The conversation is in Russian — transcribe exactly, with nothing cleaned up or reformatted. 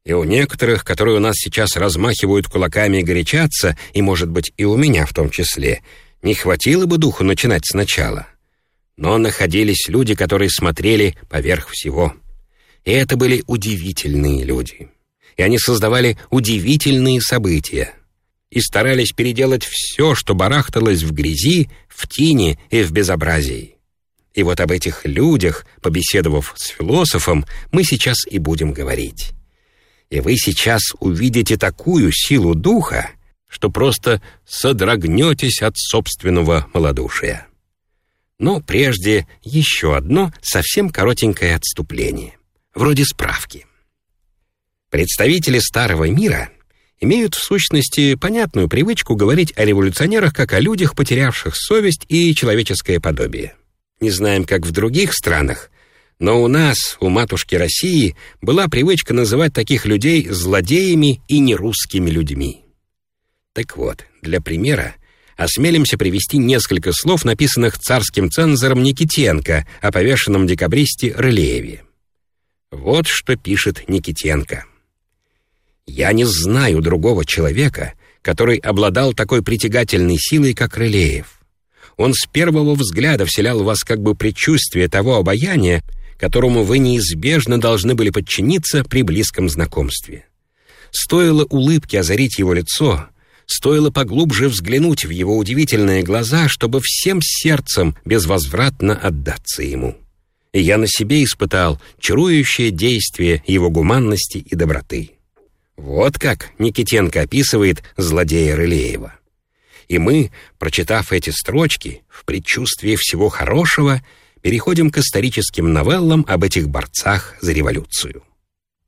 И у некоторых, которые у нас сейчас размахивают кулаками и горячатся, и, может быть, и у меня в том числе, не хватило бы духу начинать сначала. Но находились люди, которые смотрели поверх всего. И это были удивительные люди. И они создавали удивительные события. И старались переделать все, что барахталось в грязи, в тине и в безобразии. И вот об этих людях, побеседовав с философом, мы сейчас и будем говорить. И вы сейчас увидите такую силу духа, что просто содрогнетесь от собственного малодушия. Но прежде еще одно совсем коротенькое отступление, вроде справки. Представители Старого мира имеют в сущности понятную привычку говорить о революционерах как о людях, потерявших совесть и человеческое подобие. Не знаем, как в других странах, но у нас, у матушки России, была привычка называть таких людей злодеями и нерусскими людьми. Так вот, для примера осмелимся привести несколько слов, написанных царским цензором Никитенко о повешенном декабристе Рылееве. Вот что пишет Никитенко. «Я не знаю другого человека, который обладал такой притягательной силой, как Рылеев. Он с первого взгляда вселял в вас как бы предчувствие того обаяния, которому вы неизбежно должны были подчиниться при близком знакомстве. Стоило улыбке озарить его лицо, стоило поглубже взглянуть в его удивительные глаза, чтобы всем сердцем безвозвратно отдаться ему. И я на себе испытал чарующее действие его гуманности и доброты». Вот как Никитенко описывает злодея Рылеева. И мы, прочитав эти строчки, в предчувствии всего хорошего, переходим к историческим новеллам об этих борцах за революцию.